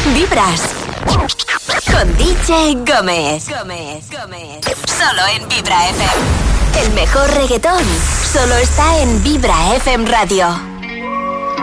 Vibras. Con DJ Gómez. Solo en Vibra FM. El mejor reggaetón solo está en Vibra FM Radio.